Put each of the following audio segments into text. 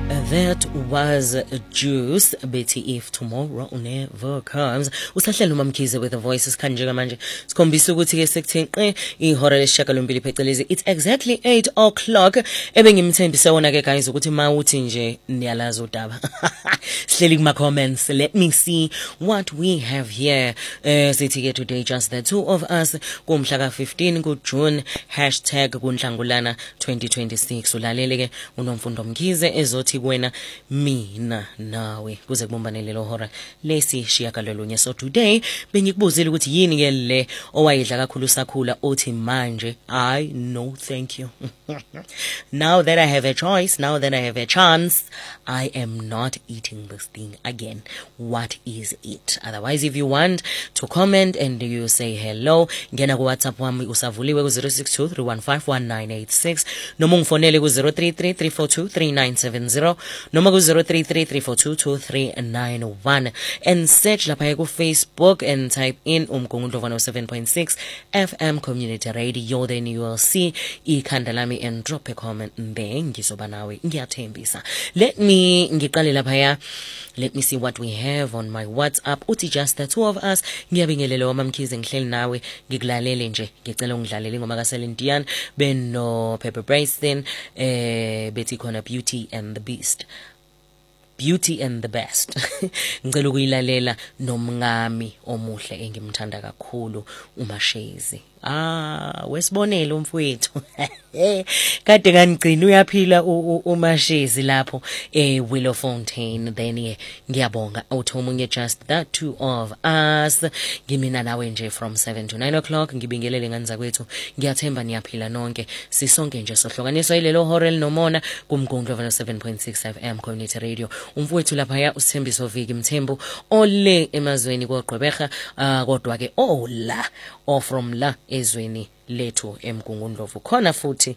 That was Juice, Betty If Tomorrow Never Comes. Usahlelo Mamkhize with the voices kanjeka manje. Sikhombisa ukuthi ke sekuthini ihora lesishiyagalombili phecelezi. It's exactly 8 o'clock. Ebengimthembise wona ke guys ukuthi mawuthi nje niyalaza udaba. Sihleli kuma comments. Let me see what we have here. Sithi ke today just the two of us kumhla ka 15 ku June #kunhlangulana 2026. Ulalele ke unomfundo Mkhize ezothi wena mina nawe kuze kubombane lelo hora lesi shiyagalolunye. So today bengikubuzile ukuthi yini ke le owayidla kakhulu sakhula othi manje I no thank you. Now that I have a choice, now that I have a chance, I am not eating this thing again. What is it? Otherwise, if you want to comment and you say hello, ngena ku WhatsApp wami usavuliwe ku 0623151986 noma ungifonele ku 0333423970 noma ku 0333422391 and search lapha ku Facebook and type in Umgungundlovana 7.6 FM Community Radio. Then you will see ikhanda lami and drop a comment there. Ngizoba nawe ngiyathembisa. Let me see what we have on my WhatsApp. Uthi just the two of us. Ngiyabingelela wamamkhize ngihleli nawe ngikulalele nje ngicela ungidlalele ngoma ka Celine Beno Pepper Brayson bethi khona Beauty and the Beast. Beauty and the Best. Ngicela ukuyilalela nomngami omuhle engimthanda kakhulu uMashezi. Wesibonelo umfowethu. Kade kanigcina uyaphila uMashezi lapho Willowfontein. Then ngiyabonga uthomunye just the two of us. Ngimina nawe nje from 7 to 9 o'clock. Ngibingelele ngani zakwethu. Ngiyathemba niyaphila nonke. Sisonke nje sohlukaniswa ilelo hora linomona kumgungundlovana 7.6 FM Community Radio. Umfowethu lapha ya uSithembiso Viki Mthembu ole emazweni koGqeberha kodwa ke ola from la ezweni lethu eMgungundlovu khona futhi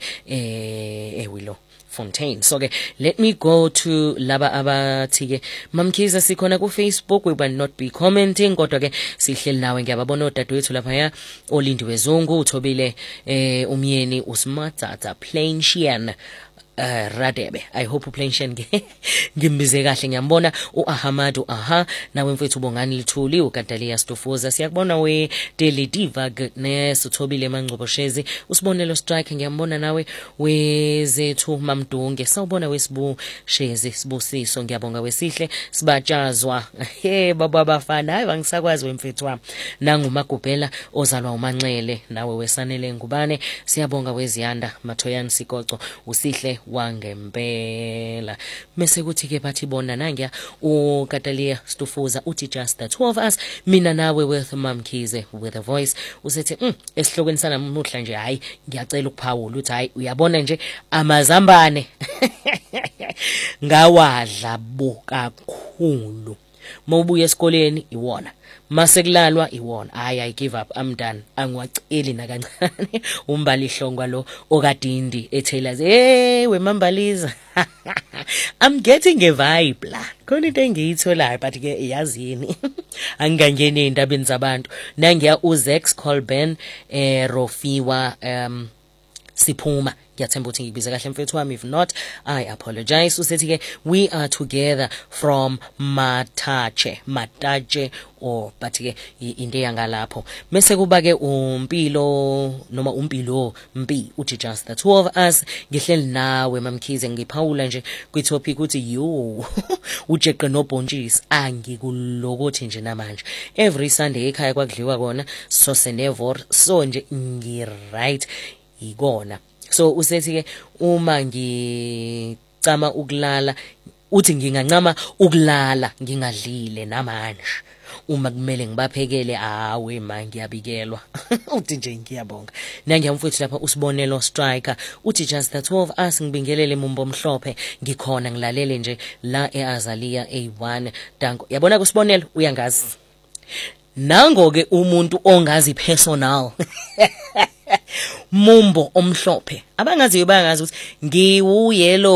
Willowfontein. So ke let me go to laba abathi ke Mamkhize sikhona ku Facebook. We will not be commenting kodwa ke sihleli nawe ngiyababona odadewethu lapha ya Olindiwe Zungu uThobile umyeni uSmartata Plainshian Radebe. I hope uPlainshian ngimbize kahle ngiyambona uAhamadu nawe mfethu Bongani Lithuli uKadalia Stofuza siyakubona we Daily Diva Goodness uThobile Mangcoboshezi usibonelo Strike ngiyambona nawe wezethu Mamdunge sawubona wesibushezi sibusiso ngiyabonga wesihle sibatshazwa baba abafana hayi bangisakwazi wemfethu wami nangumagubhela ozalwa uManxele nawe wesanele ngubane siyabonga weziyanda Mathoyani Sikoco usihle wangempela mase kuthi ke bathi bona nangiya uKadalia Stofuza uthi just the two of us mina nawe with Mamkhize with a voice usethi esihlokweni sana namuhla nje hayi ngiyacela ukuphawula uthi hayi uyabona nje amazambane ngawadla kakhulu mawubuya esikoleni iwona masekulalwa iwona I give up, I'm done, angiwaceli nakancane umbali hlongwa lo okadindi ethela we mambaliza. I'm getting a vibe la khona into engiyitholayo but ke yazini angangene endabeni zabantu nangiya uZex Colben Rofiwa Siphuma ngiyathemba ukuthi ngibiza kahle mfethu wami. If not, I apologize. Usethi ke we are together from Matache or but ke into yangalapho mase kuba ke umpilo noma umpilo mpi uthi just the two of us ngihleli nawe Mamkhize ngiphawula nje kwitopic uthi yo ujeqe nobhontshisi angikulokothi nje namanje every Sunday ekhaya kwakudliwa kona so senevor so nje ngiright ikona. So usethi ke uma ngicama ukulala uthi ngingancama ukulala ngingadlile namanje uma kumele ngibaphekele awe mangiyabikelwa uthi nje ngiyabonga nangiyamfuthu lapha usibonelo Striker uthi just the two of us ngibingelele Mumbo Mhlophe ngikhona ngilalele nje la eAzalia A1 danko yabona kusibonelo uyangazi nango ke umuntu ongazi personal Mumbo Omhlophe abangaziyo bayangazi ukuthi ngiwuyelo